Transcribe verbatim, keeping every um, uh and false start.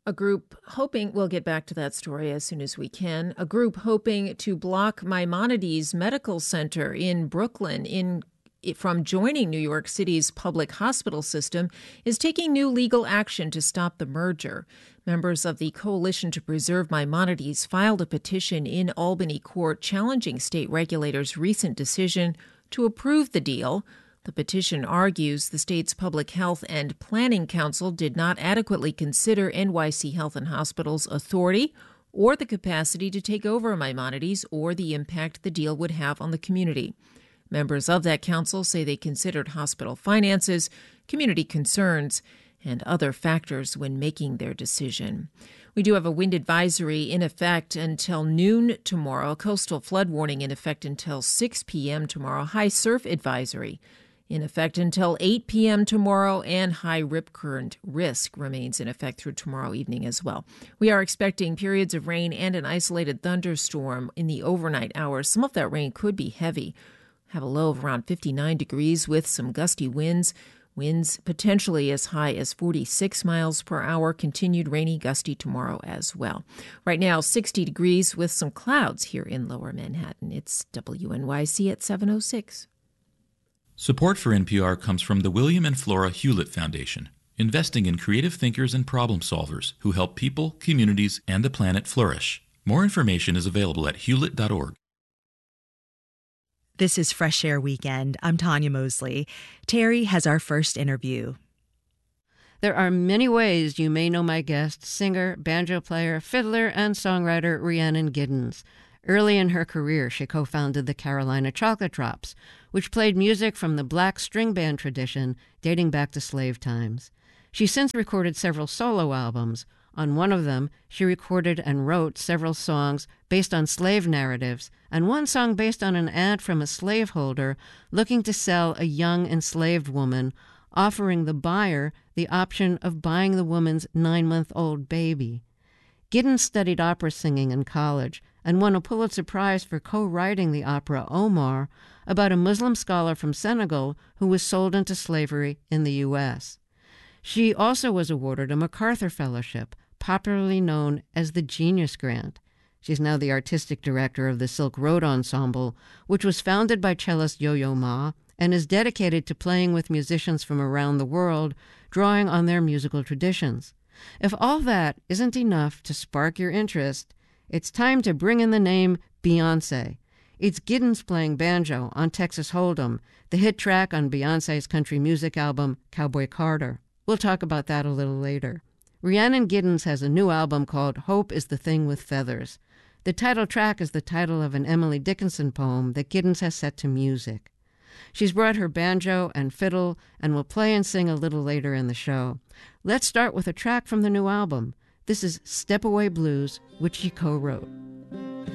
A group hoping, we'll get back to that story as soon as we can, a group hoping to block Maimonides Medical Center in Brooklyn in from joining New York City's public hospital system is taking new legal action to stop the merger. Members of the Coalition to Preserve Maimonides filed a petition in Albany court challenging state regulators' recent decision to approve the deal. The petition argues the state's Public Health and Planning Council did not adequately consider N Y C Health and Hospitals' authority or the capacity to take over Maimonides or the impact the deal would have on the community. Members of that council say they considered hospital finances, community concerns, and other factors when making their decision. We do have a wind advisory in effect until noon tomorrow, a coastal flood warning in effect until six p.m. tomorrow, high surf advisory in effect until eight p.m. tomorrow, and high rip current risk remains in effect through tomorrow evening as well. We are expecting periods of rain and an isolated thunderstorm in the overnight hours. Some of that rain could be heavy. Have a low of around fifty-nine degrees with some gusty winds. Winds potentially as high as forty-six miles per hour. Continued rainy, gusty tomorrow as well. Right now, sixty degrees with some clouds here in Lower Manhattan. It's W N Y C at seven oh six. Support for N P R comes from the William and Flora Hewlett Foundation, investing in creative thinkers and problem solvers who help people, communities, and the planet flourish. More information is available at hewlett dot org. This is Fresh Air Weekend. I'm Tanya Mosley. Terry has our first interview. There are many ways you may know my guest, singer, banjo player, fiddler, and songwriter Rhiannon Giddens. Early in her career, she co-founded the Carolina Chocolate Drops, which played music from the black string band tradition dating back to slave times. She since recorded several solo albums. On one of them, she recorded and wrote several songs based on slave narratives, and one song based on an ad from a slaveholder looking to sell a young enslaved woman, offering the buyer the option of buying the woman's nine-month-old baby. Giddens studied opera singing in college and won a Pulitzer Prize for co-writing the opera Omar, about a Muslim scholar from Senegal who was sold into slavery in the U S She also was awarded a MacArthur Fellowship, popularly known as the Genius Grant. She's now the artistic director of the Silk Road Ensemble, which was founded by cellist Yo-Yo Ma and is dedicated to playing with musicians from around the world, drawing on their musical traditions. If all that isn't enough to spark your interest, it's time to bring in the name Beyoncé. It's Giddens playing banjo on Texas Hold'em, the hit track on Beyoncé's country music album, Cowboy Carter. We'll talk about that a little later. Rhiannon Giddens has a new album called Hope is the Thing with Feathers. The title track is the title of an Emily Dickinson poem that Giddens has set to music. She's brought her banjo and fiddle and will play and sing a little later in the show. Let's start with a track from the new album. This is Step Away Blues, which she co-wrote.